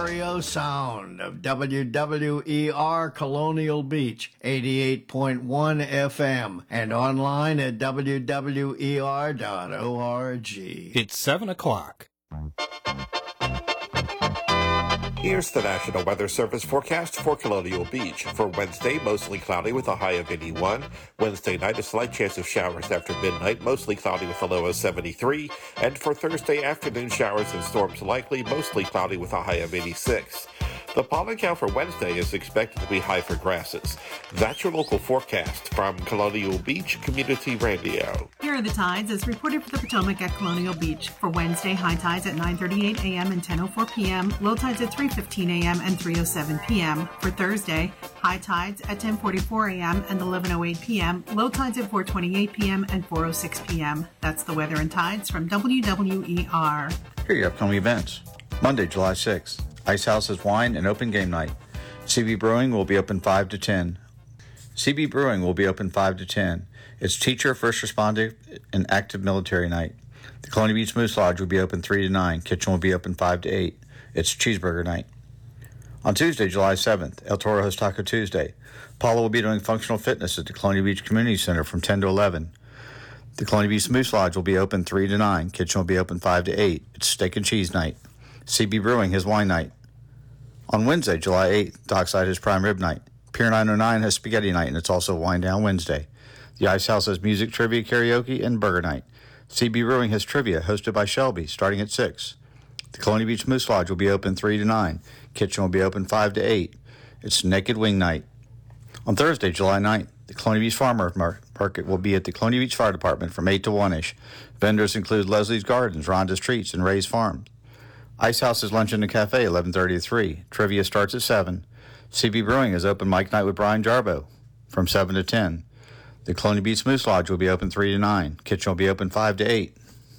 stereo sound of WWER Colonial Beach, 88.1 FM, and online at wwer.org. It's 7 o'clock. Here's the National Weather Service forecast for Colonial Beach. For Wednesday, mostly cloudy with a high of 81. Wednesday night, a slight chance of showers after midnight, mostly cloudy with a low of 73. And for Thursday afternoon, showers and storms likely, mostly cloudy with a high of 86. The pollen count for Wednesday is expected to be high for grasses. That's your local forecast from Colonial Beach Community Radio. Here are the tides as reported for the Potomac at Colonial Beach. For Wednesday, high tides at 9:38 a.m. and 10:04 p.m., low tides at 3:15 a.m. and 3:07 p.m. For Thursday, high tides at 10:44 a.m. and 11:08 p.m., low tides at 4:28 p.m. and 4:06 p.m. That's the weather and tides from WWER. Here are your upcoming events. Monday, July 6th. Ice House is wine and open game night. CB Brewing will be open 5 to 10. CB Brewing will be open 5 to 10. It's teacher, first responder, and active military night. The Colonial Beach Moose Lodge will be open 3 to 9. Kitchen will be open 5 to 8. It's cheeseburger night. On Tuesday, July 7th, El Toro hosts Taco Tuesday. Paula will be doing functional fitness at the Colonial Beach Community Center from 10 to 11. The Colonial Beach Moose Lodge will be open 3 to 9. Kitchen will be open 5 to 8. It's steak and cheese night. CB Brewing has wine night. On Wednesday, July 8th, Dockside has prime rib night. Pier 909 has spaghetti night, and it's also Wine Down Wednesday. The Ice House has music, trivia, karaoke, and burger night. CB Brewing has trivia, hosted by Shelby, starting at 6. The Colonial Beach Moose Lodge will be open 3 to 9. Kitchen will be open 5 to 8. It's Naked Wing night. On Thursday, July 9th, the Colonial Beach Farmers Market will be at the Colonial Beach Fire Department from 8 to 1-ish. Vendors include Leslie's Gardens, Rhonda's Treats, and Ray's Farms. Ice House is lunch in the cafe, 11:30 to 3. Trivia starts at 7. CB Brewing is open mic night with Brian Jarbo from 7 to 10. The Colonial Beach Moose Lodge will be open 3 to 9. Kitchen will be open 5 to 8.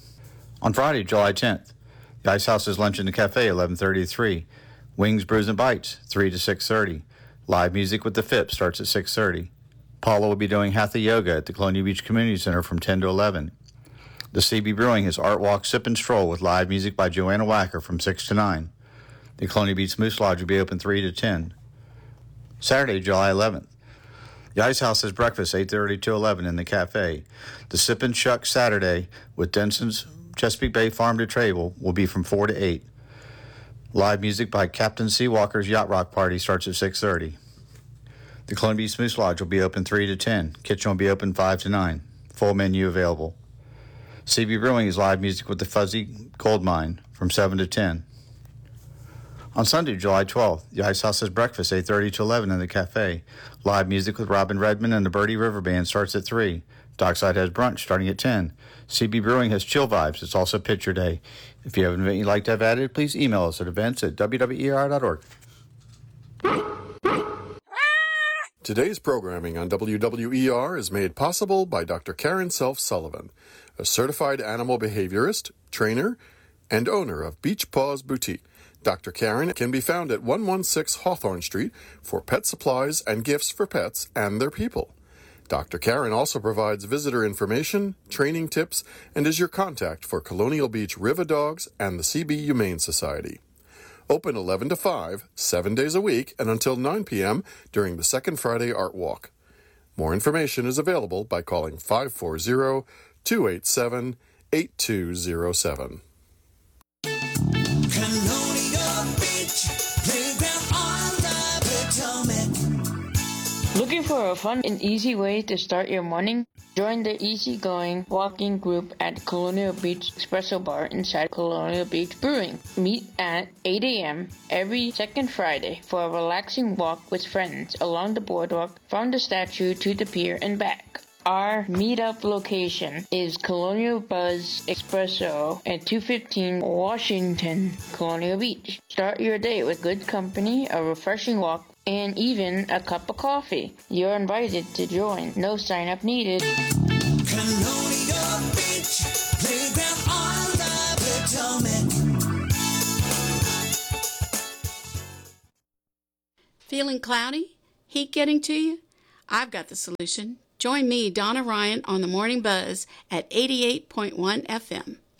On Friday, July 10th, the Ice House is lunch in the cafe, 11:30 to 3. Wings, Brews, and Bites, 3 to 6:30. Live music with the FIP starts at 6:30. Paula will be doing Hatha Yoga at the Colonial Beach Community Center from 10 to 11. The CB Brewing has Art Walk, Sip, and Stroll with live music by Joanna Wacker from 6 to 9. The Colonial Beach Moose Lodge will be open 3 to 10. Saturday, July 11th. The Ice House has breakfast 8:30 to 11 in the cafe. The Sip and Shuck Saturday with Denson's Chesapeake Bay Farm to Table will be from 4 to 8. Live music by Captain Seawalker's Yacht Rock Party starts at 6:30. The Colonial Beach Moose Lodge will be open 3 to 10. Kitchen will be open 5 to 9. Full menu available. CB Brewing is live music with the Fuzzy Gold Mine from 7 to 10. On Sunday, July 12th, the Ice House has breakfast 8:30 to 11 in the cafe. Live music with Robin Redmond and the Birdie River Band starts at 3. Dockside has brunch starting at 10. CB Brewing has chill vibes. It's also picture day. If you have an event you'd like to have added, please email us at events@wwer.org. Today's programming on WWER is made possible by Dr. Karen Self Sullivan, a certified animal behaviorist, trainer, and owner of Beach Paws Boutique. Dr. Karen can be found at 116 Hawthorne Street for pet supplies and gifts for pets and their people. Dr. Karen also provides visitor information, training tips, and is your contact for Colonial Beach River Dogs and the CB Humane Society. Open 11 to 5, 7 days a week, and until 9 p.m. during the second Friday Art Walk. More information is available by calling 540-287-8207. Colonial Beach, playground on the Potomac. Looking for a fun and easy way to start your morning? Join the easygoing walking group at Colonial Beach Espresso Bar inside Colonial Beach Brewing. Meet at 8 a.m. every second Friday for a relaxing walk with friends along the boardwalk from the statue to the pier and back. Our meetup location is Colonial Buzz Espresso at 215 Washington, Colonial Beach. Start your day with good company, a refreshing walk, and even a cup of coffee. You're invited to join. No sign-up needed. Colonial Beach, playground on the Potomac. Feeling cloudy? Heat getting to you? I've got the solution. Join me, Donna Ryan, on the Morning Buzz at 88.1 FM.